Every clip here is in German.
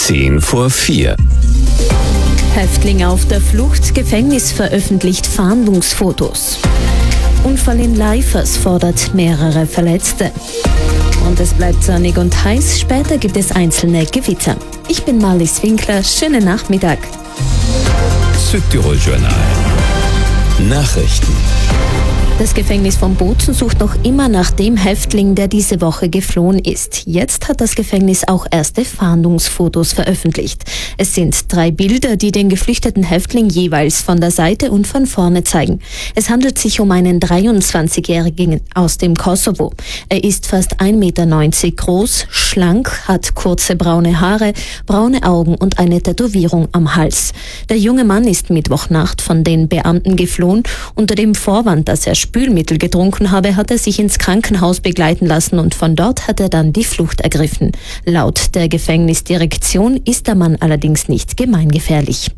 4:10. Häftling auf der Flucht, Gefängnis veröffentlicht Fahndungsfotos. Unfall in Leifers fordert mehrere Verletzte. Und es bleibt sonnig und heiß, später gibt es einzelne Gewitter. Ich bin Marlies Winkler, schönen Nachmittag. Südtirol Journal. Nachrichten. Das Gefängnis von Bozen sucht noch immer nach dem Häftling, der diese Woche geflohen ist. Jetzt hat das Gefängnis auch erste Fahndungsfotos veröffentlicht. Es sind 3 Bilder, die den geflüchteten Häftling jeweils von der Seite und von vorne zeigen. Es handelt sich um einen 23-Jährigen aus dem Kosovo. Er ist fast 1,90 Meter groß, schlank, hat kurze braune Haare, braune Augen und eine Tätowierung am Hals. Der junge Mann ist Mittwochnacht von den Beamten geflohen. Unter dem Vorwand, dass er Spülmittel getrunken habe, hat er sich ins Krankenhaus begleiten lassen und von dort hat er dann die Flucht ergriffen. Laut der Gefängnisdirektion ist der Mann allerdings nicht gemeingefährlich.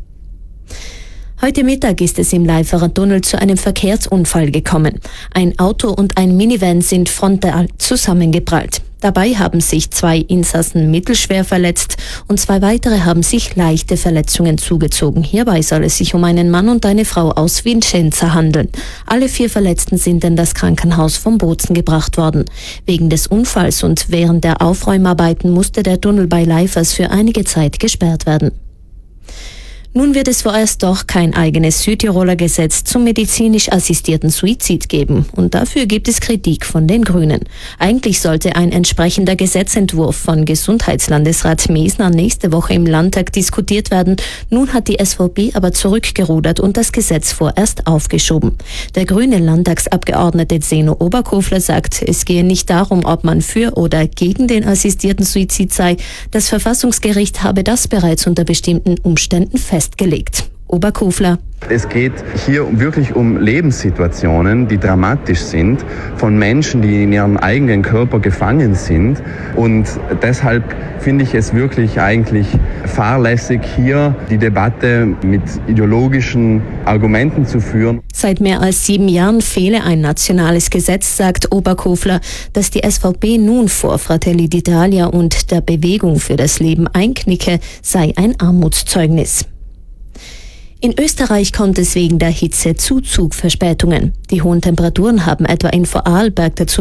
Heute Mittag ist es im Leiferer Tunnel zu einem Verkehrsunfall gekommen. Ein Auto und ein Minivan sind frontal zusammengeprallt. Dabei haben sich 2 Insassen mittelschwer verletzt und 2 weitere haben sich leichte Verletzungen zugezogen. Hierbei soll es sich um einen Mann und eine Frau aus Vicenza handeln. Alle 4 Verletzten sind in das Krankenhaus von Bozen gebracht worden. Wegen des Unfalls und während der Aufräumarbeiten musste der Tunnel bei Leifers für einige Zeit gesperrt werden. Nun wird es vorerst doch kein eigenes Südtiroler Gesetz zum medizinisch assistierten Suizid geben. Und dafür gibt es Kritik von den Grünen. Eigentlich sollte ein entsprechender Gesetzentwurf von Gesundheitslandesrat Mesner nächste Woche im Landtag diskutiert werden. Nun hat die SVP aber zurückgerudert und das Gesetz vorerst aufgeschoben. Der grüne Landtagsabgeordnete Zeno Oberkofler sagt, es gehe nicht darum, ob man für oder gegen den assistierten Suizid sei. Das Verfassungsgericht habe das bereits unter bestimmten Umständen festgelegt. Oberkofler. Es geht hier wirklich um Lebenssituationen, die dramatisch sind, von Menschen, die in ihrem eigenen Körper gefangen sind. Und deshalb finde ich es wirklich eigentlich fahrlässig, hier die Debatte mit ideologischen Argumenten zu führen. Seit mehr als 7 Jahren fehle ein nationales Gesetz, sagt Oberkofler. Dass die SVP nun vor Fratelli d'Italia und der Bewegung für das Leben einknicke, sei ein Armutszeugnis. In Österreich kommt es wegen der Hitze zu Zugverspätungen. Die hohen Temperaturen haben etwa in Vorarlberg dazu